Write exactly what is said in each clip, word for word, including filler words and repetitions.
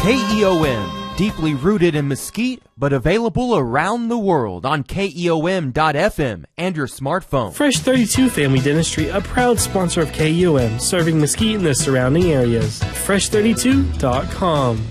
K E O M, deeply rooted in Mesquite, but available around the world on K E O M dot F M and your smartphone. Fresh thirty-two Family Dentistry, a proud sponsor of K E O M, serving Mesquite and the surrounding areas. fresh thirty-two dot com.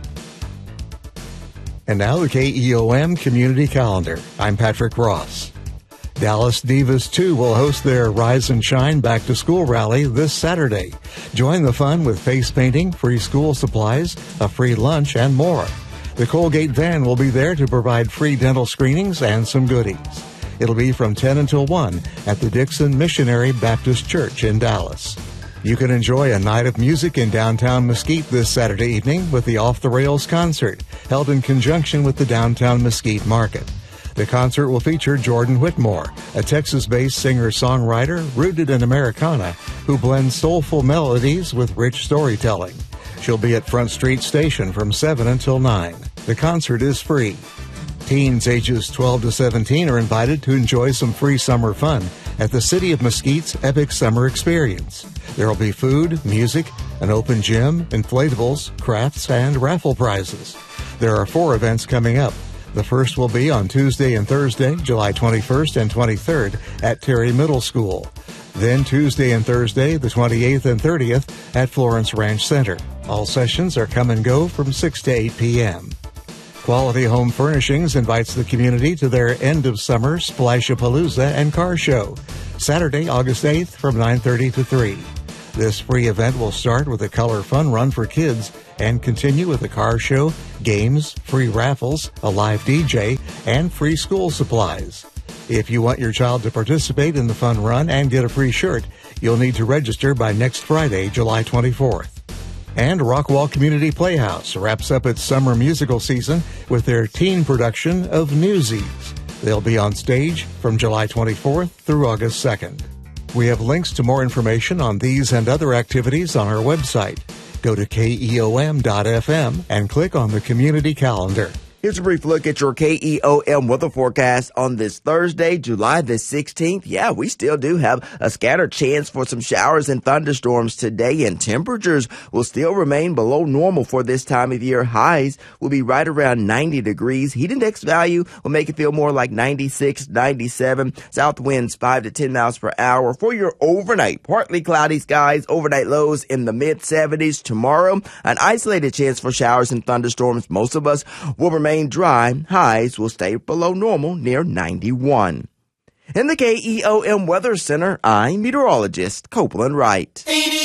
And now the K E O M Community Calendar. I'm Patrick Ross. Dallas Divas two will host their Rise and Shine Back to School rally this Saturday. Join the fun with face painting, free school supplies, a free lunch, and more. The Colgate van will be there to provide free dental screenings and some goodies. It'll be from ten until one at the Dixon Missionary Baptist Church in Dallas. You can enjoy a night of music in downtown Mesquite this Saturday evening with the Off the Rails concert, held in conjunction with the Downtown Mesquite Market. The concert will feature Jordan Whitmore, a Texas-based singer-songwriter rooted in Americana who blends soulful melodies with rich storytelling. She'll be at Front Street Station from seven until nine. The concert is free. Teens ages twelve to seventeen are invited to enjoy some free summer fun at the City of Mesquite's Epic Summer Experience. There will be food, music, an open gym, inflatables, crafts, and raffle prizes. There are four events coming up. The first will be on Tuesday and Thursday, July twenty-first and twenty-third at Terry Middle School. Then Tuesday and Thursday, the twenty-eighth and thirtieth at Florence Ranch Center. All sessions are come and go from six to eight p.m. Quality Home Furnishings invites the community to their end of summer Splashapalooza and Car Show, Saturday, August eighth from nine thirty to three. This free event will start with a color fun run for kids and continue with a car show, games, free raffles, a live D J, and free school supplies. If you want your child to participate in the fun run and get a free shirt, you'll need to register by next Friday, July twenty-fourth. And Rockwall Community Playhouse wraps up its summer musical season with their teen production of Newsies. They'll be on stage from July twenty-fourth through August second. We have links to more information on these and other activities on our website. Go to K E O M dot F M and click on the community calendar. Here's a brief look at your K E O M weather forecast on this Thursday, July the sixteenth. Yeah, we still do have a scattered chance for some showers and thunderstorms today, and temperatures will still remain below normal for this time of year. Highs will be right around ninety degrees. Heat index value will make it feel more like ninety-six, ninety-seven. South winds five to ten miles per hour. For your overnight, partly cloudy skies, overnight lows in the mid seventies. Tomorrow, an isolated chance for showers and thunderstorms. Most of us will remain dry. Highs will stay below normal near ninety-one. In the K E O M Weather Center, I'm meteorologist Copeland Wright.